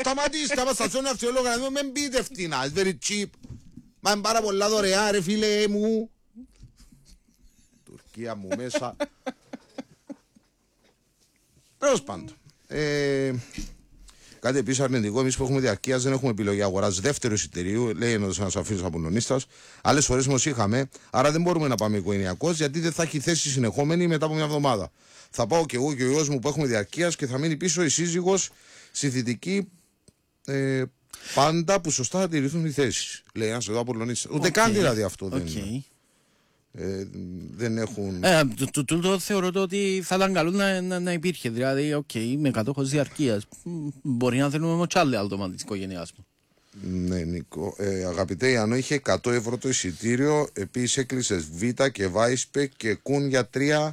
Σταματήστε, άμα σας σώνει αυτό ο λογαριασμό, μην πείτε φτηνά, it's very cheap. Μα είναι πάρα πολλά δωρεά ρε φίλε μου. Τουρκία μου μέσα. Τέλος πάντων. Κάτι επίσης αρνητικό, εμείς που έχουμε διαρκείας δεν έχουμε επιλογή αγοράς δεύτερου εισιτηρίου, λέει ένας αφήνος απολωνίστας. Άλλες φορές όμως είχαμε, άρα δεν μπορούμε να πάμε οικογενειακώς, γιατί δεν θα έχει θέση συνεχόμενη μετά από μια εβδομάδα. Θα πάω κι εγώ και ο γιος μου που έχουμε διαρκείας και θα μείνει πίσω η σύζυγος στη Δυτική πάντα που σωστά θα τηρηθούν οι θέσεις. Λέει ένας εδώ απολωνίστας. Ούτε καν δηλαδή αυτό δεν είναι. Δεν έχουν. Τούτο θεωρώ ότι θα ήταν καλό να υπήρχε. Δηλαδή, με κατόχος διαρκείας. Μπορεί να θέλουμε όμως άλλοι άτομα της οικογένειάς μου. Ναι, Νίκο. Αγαπητέ Ιαννό, είχε 100 ευρώ το εισιτήριο. Επίσης έκλεισες Β και Βάισπε και Κουν για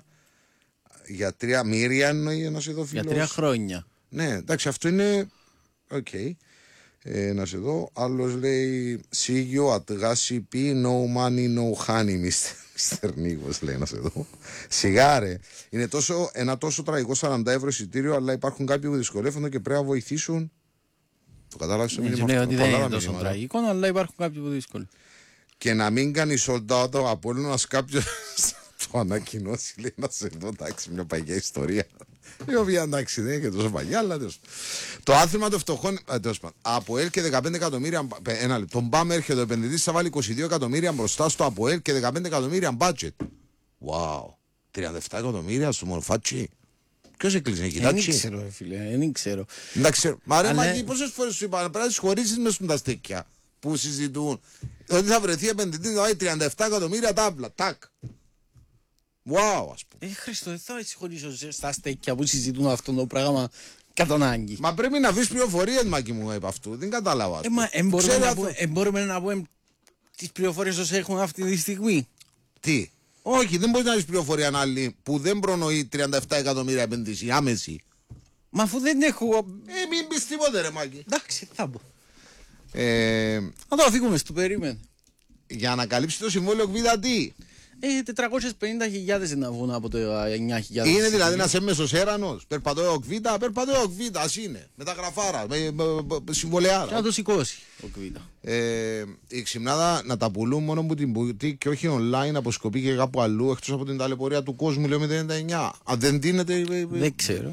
3 μύρια εννοεί ένας εδώ φίλος. Για 3 χρόνια. Ναι, εντάξει, αυτό είναι. Οκ. Ένας εδώ. Άλλος λέει Σίγιο, Ατγάση, πει no money, no honey, Mr. Νίκος, λέει ένας εδώ. Σιγάρε. Είναι ένα τόσο τραγικό 40 ευρώ εισιτήριο, αλλά υπάρχουν κάποιοι που δυσκολεύονται και πρέπει να βοηθήσουν. Το κατάλαβες το μήνυμα? Ναι, ότι δεν είναι τόσο τραγικό, αλλά υπάρχουν κάποιοι που δυσκολεύονται. Και να μην κάνει sold out ο Απόλλωνας κάποιος το ανακοινώσει, λέει να σε δω, εντάξει, μια παγιά ιστορία. Η οποία εντάξει δεν είναι και τόσο παγιά, αλλά το άθλημα των φτωχών. ΑΠΟΕΛ και 15 εκατομμύρια. Ένα λεπτό. Τον Μπάμ έρχεται ο επενδυτής, θα βάλει 22 εκατομμύρια μπροστά στο ΑΠΟΕΛ και 15 εκατομμύρια budget. Wow. 37 εκατομμύρια στο Μονοφάτσι. Ποιος έκλεισε, κοιτάξει. Δεν ξέρω, φίλε, δεν ξέρω. Εντάξει, μα ρε Μάκη, πόσες φορές σου είπα να πρέπει να σχολήσεις μες στα στέκια που συζητούν ότι θα βρεθεί επενδυτής να βάλει 37 εκατομμύρια τάμπλα. Τάκ. Wow, ας πούμε. Χριστό, δεν θα συγχωρήσω στα στέκια που συζητούν αυτό το πράγμα κατά ανάγκη. Μα πρέπει να βρεις πληροφορίες, Μάκη μου, επ' αυτού. Δεν κατάλαβα. Μπορούμε να πούμε τις πληροφορίες όσο έχουν αυτή τη στιγμή. Τι? Όχι, δεν μπορεί να βρεις πληροφορία άλλη που δεν προνοεί 37 εκατομμύρια επένδυση άμεση. Μα αφού δεν έχω. Μην πεις τίποτε, ρε Μάκη. Εντάξει, θα μπω. Να το αφήγουμε στο περίμενε. Για να καλύψει το συμβόλαιο Κβίδα τι? 450.000 να βγουν από το 9.000. Είναι δηλαδή ένας έμμεσος έρανος. Περπατώ ο Κβίδα, ας είναι. Με τα γραφάρα, με συμβολιάρα. Και να το σηκώσει ο Κβίδα. Η ξυμνάδα να τα πουλούν μόνο από την μπουτίκ και όχι online, αποσκοπεί και κάπου αλλού εκτός από την ταλαιπωρία του κόσμου, λέω 099. Αν δεν δίνεται. Δεν ξέρω.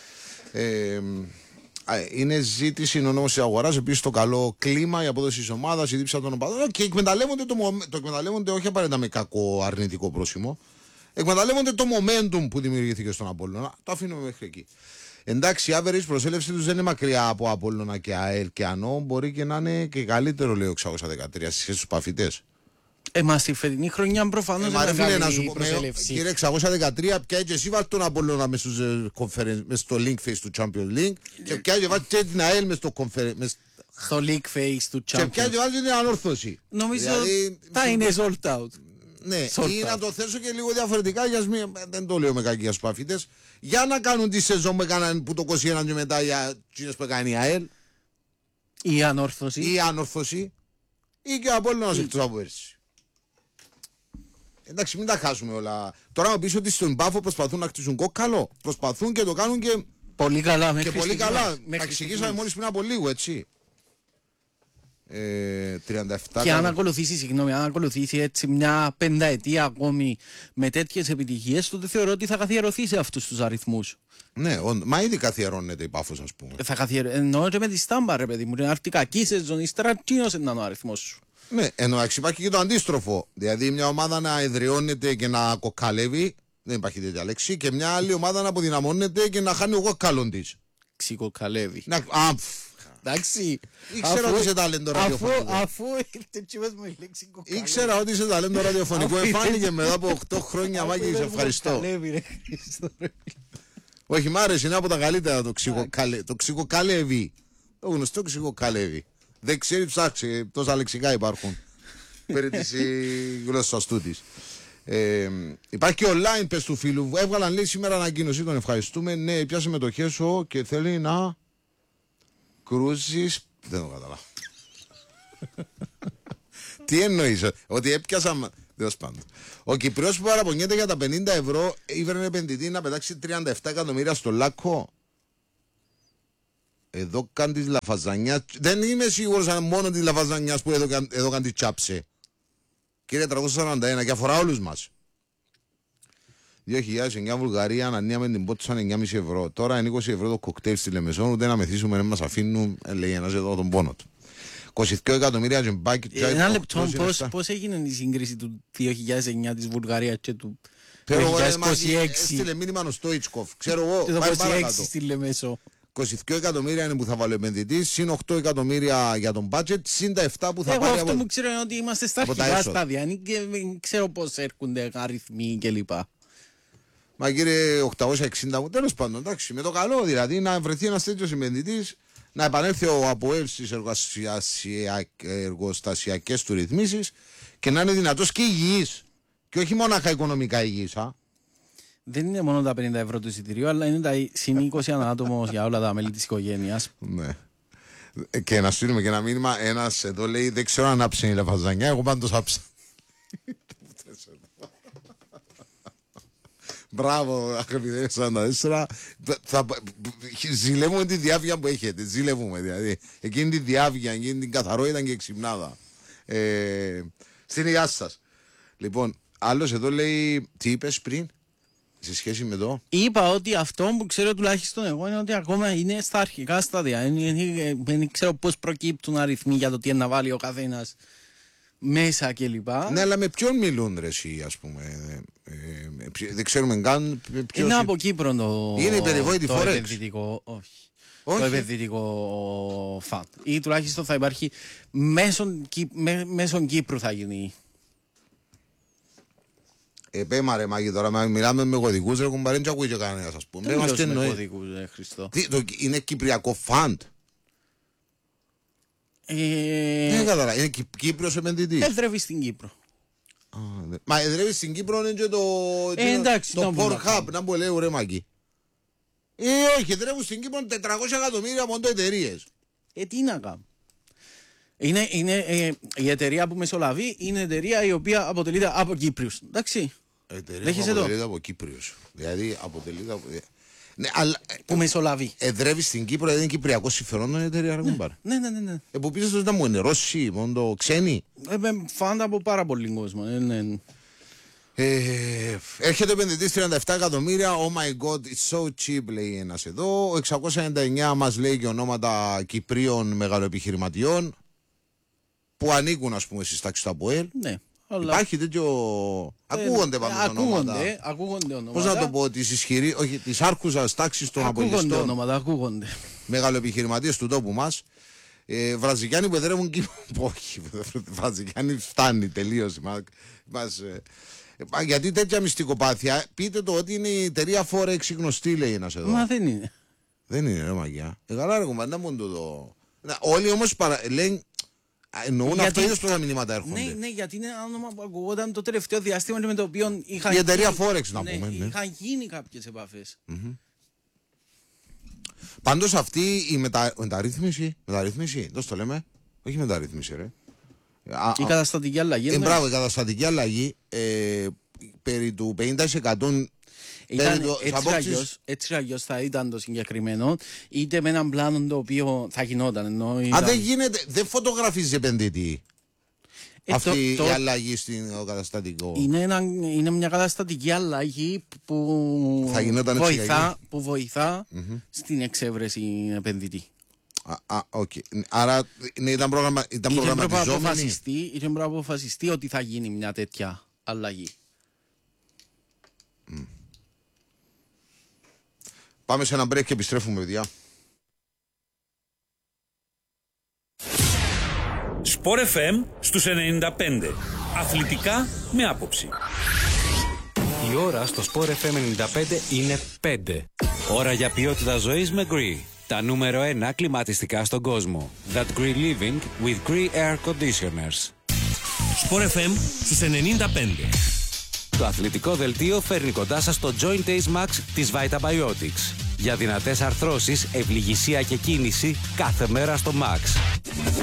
Είναι ζήτηση, είναι ο νόμος της αγοράς. Επίσης το καλό κλίμα, η απόδοση της ομάδας, η δίψα των οπαδών. Και εκμεταλλεύονται το εκμεταλλεύονται όχι απαραίτητα με κακό αρνητικό πρόσημο. Εκμεταλλεύονται το momentum που δημιουργήθηκε στον Απόλλωνα. Το αφήνουμε μέχρι εκεί. Εντάξει, η average προσέλευση τους δεν είναι μακριά από Απόλλωνα και ΑΕΛ και ΑΝΟ. Μπορεί και να είναι και καλύτερο, λέει ο 613, στις σχέσεις στους παφητές. Μα στη φετινή χρονιά προφανώς δεν είναι καλή προσέλευση. Κύριε 613, πια και εσύ βάλει τον Απόλλωνα μες στο link face του Champions League και πια και βάλει και την ΑΕΛ μες στο link face του Champions League. Και πια και βάλει την ανόρθωση. Νομίζω θα είναι sold out. Ναι, ή να το θέσω και λίγο διαφορετικά, δεν το λέω με κακία στους παφίτες. Για να κάνουν τη σεζόν που το 21 και μετά για τις που έκανε η ΑΕΛ. Η ανόρθωση. Ή και ο Απόλλωνας εκτός από πέρσι. Εντάξει, μην τα χάσουμε όλα. Τώρα να πεις ότι στον Πάφο προσπαθούν να χτίσουν κόκκαλο. Προσπαθούν και το κάνουν και πολύ καλά. Και πολύ καλά. Τα εξηγήσαμε μόλις πριν από λίγο, έτσι. 37. Και αν ακολουθήσει έτσι μια πενταετία ακόμη με τέτοιες επιτυχίες, τότε θεωρώ ότι θα καθιερωθεί σε αυτούς τους αριθμούς. Ναι, μα ήδη καθιερώνεται η Πάφος, ας πούμε. Εννοώ και με τη στάμπα, ρε παιδί μου. Είναι αρτικακή σεζόν, ύστερα τσίνος είναι ο αριθμός σου. Ναι, ενώ υπάρχει και το αντίστροφο. Δηλαδή μια ομάδα να εδραιώνεται και να κοκκαλεύει, δεν υπάρχει τέτοια λέξη, και μια άλλη ομάδα να αποδυναμώνεται και να χάνει ο κόκκαλον της. Ξικοκαλεύει. Εντάξει. Ήξερα ότι είσαι ταλέντο ραδιοφωνικό. Αφού ήρθε τσίπες μου η λέξη κοκκαλεύει. Ήξερα ότι είσαι ταλέντο ραδιοφωνικό. Εφάνηκε μετά από 8 χρόνια, Μάκη, σε ευχαριστώ. Όχι, μ' άρεσε, είναι από τα καλύτερα το ξικοκαλεύει. Το γνωστό ξικοκαλεύει. Δεν ξέρει, ψάξει, τόσα λεξικά υπάρχουν περί της γλώσσας τούτης. Υπάρχει και online, πες του φίλου. Έβγαλαν, λέει, σήμερα ανακοίνωση, τον ευχαριστούμε. Ναι, πιάσε μετοχές σου και θέλει να κρούζεις. Δεν το καταλάβω. Τι εννοείς, ότι έπιασα. Τέλος πάντων. Ο Κυπρός που παραπονιέται για τα 50 ευρώ ήβρενε επενδυτή να πετάξει 37 εκατομμύρια στο Λάκκο. Εδώ καν της Λαφαζανιάς. Δεν είμαι σίγουρος αν μόνο της Λαφαζανιάς που εδώ καν τη τσάψε. Κύριε 341 και αφορά όλους μας. 2009 Βουλγαρία, ανανύαμε την πότσαν 9,5 ευρώ. Τώρα είναι 20 ευρώ το κοκτέιλ στη Λεμεσόν, ούτε να μεθύσουμε να μας αφήνουν, λέει ένας εδώ τον πόνο του. 22 εκατομμύρια τζεμπάκι. Ένα λεπτό, πώς έγινε η σύγκριση του 2009 της Βουλγαρίας και του 2026. Έστειλε μήνυμα ο Στόιτσκοφ. Ξέρω εγώ, το 2026 στη Λεμεσό. 22 εκατομμύρια είναι που θα βάλει ο επενδυτής, συν 8 εκατομμύρια για τον budget, συν τα 7 που θα πάρει. Εγώ αυτό που ξέρω είναι ότι είμαστε στα αρχικά στάδια. Δεν ξέρω πώς έρχονται αριθμοί κλπ. Μα κύριε 860 μου, τέλος πάντων, εντάξει, με το καλό δηλαδή να βρεθεί ένας τέτοιος επενδυτής, να επανέλθει ο ΑΠΟΕΛ στις εργοστασιακές του ρυθμίσεις και να είναι δυνατός και υγιής. Και όχι μόνο οικονομικά υγιής. Δεν είναι μόνο τα 50 ευρώ του εισιτηρίου, αλλά είναι τα συν 20 ανά άτομο για όλα τα μέλη της οικογένειας. Ναι. Και να στείλουμε και ένα μήνυμα, ένας εδώ λέει δεν ξέρω αν άψε η Λαφαζανιά, εγώ πάντως άψα. Μπράβο, αγαπητέ 44. Ζηλεύουμε τη διάβια που έχετε. Ζηλεύουμε δηλαδή. Εκείνη τη διάβια, εκείνη την καθαρότητα και εξυπνάδα. Στην υγεία σας. Λοιπόν, άλλος εδώ λέει, τι είπες πριν, σε σχέση με το. Είπα ότι αυτό που ξέρω τουλάχιστον εγώ είναι ότι ακόμα είναι στα αρχικά στάδια. Δεν ξέρω πώς προκύπτουν αριθμοί για το τι να βάλει ο καθένας μέσα κλπ. Ναι, αλλά με ποιον μιλούν ρε εσύ, ας πούμε. Δεν ξέρουμε καν ποιος. Είναι από Κύπρο το. Είναι η περιβόητη το Forex. Επενδυτικό, όχι. Το επενδυτικό φαντ. Ή τουλάχιστον θα υπάρχει μέσω Κύπρου θα γίνει. Πέμα ρε Μάκη τώρα, μιλάμε με κωδικούς ρε κουμπαρέν και ακούει και κανένας ας πούμε. Δεν μιλάμε με κωδικούς ρε Χριστό. Είναι κυπριακό φαντ. Δεν κατάλαβα, είναι Κύπριος επενδυτής. Εδρεύει στην Κύπρο. Μα εδρεύει στην Κύπρο είναι και το Pornhub, να μου λέω ρε Μάκη. Όχι, εδρεύουν στην Κύπρο 400 εκατομμύρια μόνο εταιρείες. Τι να κάνω. Η εταιρεία που μεσολαβεί είναι εταιρεία η οποία αποτελείται από Κύπριους. Εντάξει. Εταιρεία που αποτελείται από Κύπριους. Δηλαδή αποτελείται από. Ναι, αλλά, που μεσολαβεί. Εδρεύει στην Κύπρο, δηλαδή είναι κυπριακό συμφερόντων η εταιρεία. Ναι. Που πίσω ήταν μόνο Ρώσοι, μόνο ξένοι. Φάντα από πάρα πολύ κόσμο. Έρχεται ο επενδυτής 37 εκατομμύρια. Oh my god, it's so cheap, λέει ένας εδώ. 699 μας λέει και ονόματα Κυπρίων μεγαλοεπιχειρηματιών που ανήκουν, ας πούμε, στις τάξεις του ΑΠΟΕΛ. Ναι. Αλλά... Υπάρχει τέτοιο. Ακούγονται πάνω ονόματα. Ακούγονται ονόματα. Πώς να το πω, της άρχουσας τάξης των απολυστών. Ακούγονται ονόματα, ακούγονται. Μεγαλοεπιχειρηματίες του τόπου μας. Βραζιλιάνοι που εδρεύουν Κύπρο. Όχι, Βραζιλιάνοι φτάνει τελείως. Γιατί τέτοια μυστικοπάθεια, πείτε το ότι είναι η εταιρεία Forex γνωστή, λέει ένας εδώ. Μα δεν είναι. Δεν είναι, ρε μαγιά. Καλά, ρε κομμάτι, να μόνο το δω. Όλοι όμως λένε. Εννοούν αυτό είδος πρώτα μηνύματα έρχονται. Ναι, γιατί είναι ένα όνομα που ακουγόταν το τελευταίο διάστημα με το οποίο είχαν. Η εταιρεία Forex, να πούμε. Ναι. Είχαν γίνει κάποιες επαφές. Πάντως αυτή η μεταρρύθμιση, πώς το λέμε, όχι μεταρρύθμιση, ρε. Η καταστατική αλλαγή. Μπράβο, η καταστατική αλλαγή περί του 50%. Έτσι αλλιώς θα ήταν το συγκεκριμένο, είτε με έναν πλάνο το οποίο θα γινόταν. Δεν γίνεται, δεν φωτογραφίζει επενδυτή αυτή η αλλαγή στην καταστατικό. Είναι μια καταστατική αλλαγή που βοηθά στην εξέβρεση επενδυτή. Άρα ήταν προγραμματιζόμενη. Είχε αποφασιστεί ότι θα γίνει μια τέτοια αλλαγή. Πάμε σε ένα break και επιστρέφουμε, παιδιά. Sport FM στους 95. Αθλητικά με άποψη. Η ώρα στο Sport FM 95 είναι 5. Ώρα για ποιότητα ζωής με Gree. Τα νούμερο 1 κλιματιστικά στον κόσμο. That Gree Living with Gree Air Conditioners. Sport FM στους 95. Το αθλητικό δελτίο φέρνει κοντά σας το Joint Ace Max της Vitabiotics. Για δυνατές αρθρώσεις, ευληγησία και κίνηση κάθε μέρα στο Max.